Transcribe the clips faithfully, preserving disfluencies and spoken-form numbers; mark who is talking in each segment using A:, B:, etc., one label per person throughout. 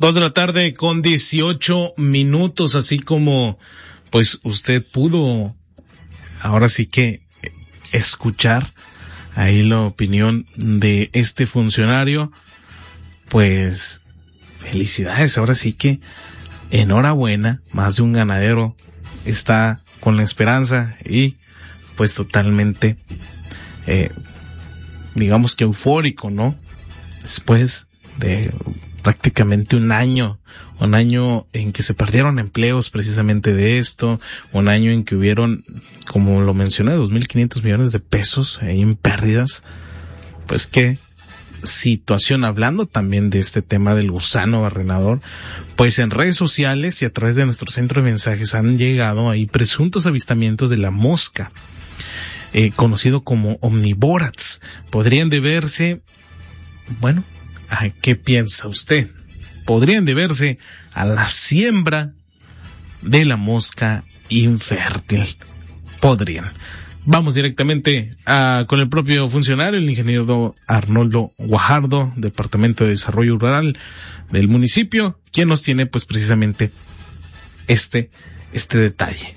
A: Dos de la tarde con dieciocho minutos, así como pues usted pudo ahora sí que escuchar ahí la opinión de este funcionario, pues felicidades, ahora sí que enhorabuena, más de un ganadero está con la esperanza y pues totalmente eh, digamos que eufórico, ¿no? Después de prácticamente un año, un año en que se perdieron empleos precisamente de esto, un año en que hubieron, como lo mencioné, dos mil quinientos millones de pesos en pérdidas. Pues qué situación, hablando también de este tema del gusano barrenador, pues en redes sociales y a través de nuestro centro de mensajes han llegado ahí presuntos avistamientos de la mosca, eh, conocido como omnivorats. Podrían deberse, bueno, ¿a qué piensa usted? Podrían deberse a la siembra de la mosca infértil. Podrían. Vamos directamente a, con el propio funcionario, el ingeniero Arnoldo Guajardo, Departamento de Desarrollo Rural del municipio, quien nos tiene pues precisamente este, este detalle.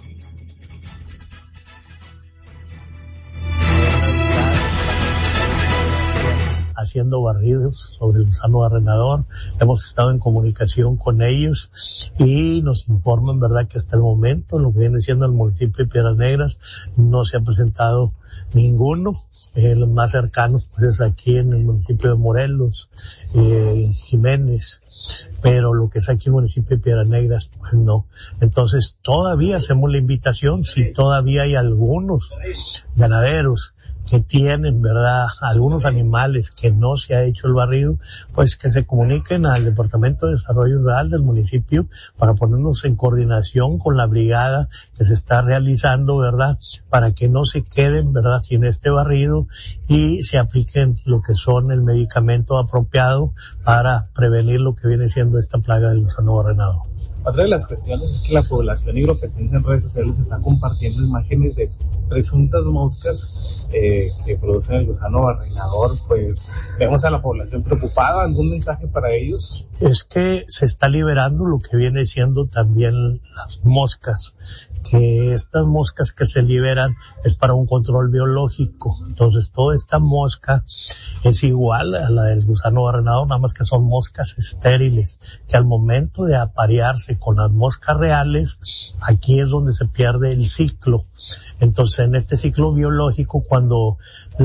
B: Haciendo barridos sobre el gusano barrenador. Hemos estado en comunicación con ellos y nos informan, verdad, que hasta el momento, lo que viene siendo el municipio de Piedras Negras, no se ha presentado ninguno. Eh, los más cercanos pues es aquí en el municipio de Morelos, eh, Jiménez, pero lo que es aquí en el municipio de Piedras Negras, pues no. Entonces todavía hacemos la invitación, si todavía hay algunos ganaderos que tienen, verdad, algunos animales que no se ha hecho el barrido, pues que se comuniquen al Departamento de Desarrollo Rural del municipio para ponernos en coordinación con la brigada que se está realizando, verdad, para que no se queden, verdad, sin este barrido y se apliquen lo que son el medicamento apropiado para prevenir lo que viene siendo esta plaga del gusano barrenador.
C: Otra de las cuestiones es que la población hidropetense en redes sociales está compartiendo imágenes de presuntas moscas eh, que producen el gusano barrenador. Pues vemos a la población preocupada. ¿Algún mensaje para ellos?
B: Es que se está liberando lo que viene siendo también las moscas, que estas moscas que se liberan es para un control biológico. Entonces toda esta mosca es igual a la del gusano barrenador, nada más que son moscas estériles, que al momento de aparearse con las moscas reales, aquí es donde se pierde el ciclo. Entonces en este ciclo biológico, cuando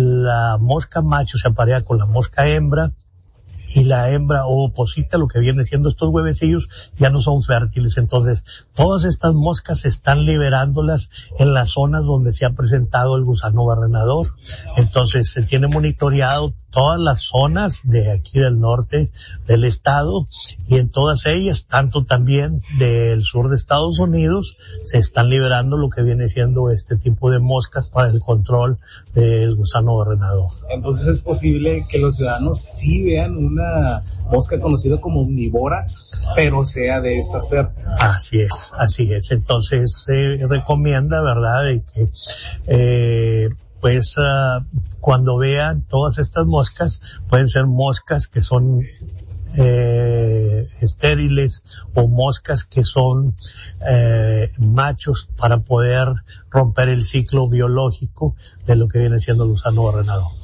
B: la mosca macho se aparea con la mosca hembra, y la hembra oposita, lo que viene siendo estos huevecillos, ya no son fértiles. Entonces, todas estas moscas están liberándolas en las zonas donde se ha presentado el gusano barrenador. Entonces, se tiene monitoreado todas las zonas de aquí del norte del estado y en todas ellas, tanto también del sur de Estados Unidos, se están liberando lo que viene siendo este tipo de moscas para el control del gusano barrenador.
C: Entonces, ¿es posible que los ciudadanos sí vean una mosca conocida como omnivorats, pero sea de esta suerte?
B: Así es, así es. Entonces, se recomienda, ¿verdad?, de que eh pues uh, cuando vean todas estas moscas, pueden ser moscas que son eh, estériles o moscas que son eh, machos para poder romper el ciclo biológico de lo que viene siendo el gusano barrenador.